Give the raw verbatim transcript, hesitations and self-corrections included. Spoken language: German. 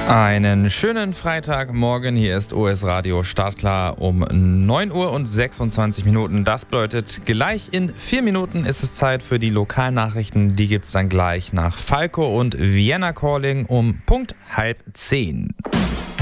Einen schönen Freitagmorgen, hier ist O S Radio startklar um neun Uhr und sechsundzwanzig Minuten. Das bedeutet, gleich in vier Minuten ist es Zeit für die Lokalnachrichten. Die gibt es dann gleich nach Falco und Vienna Calling um Punkt halb zehn.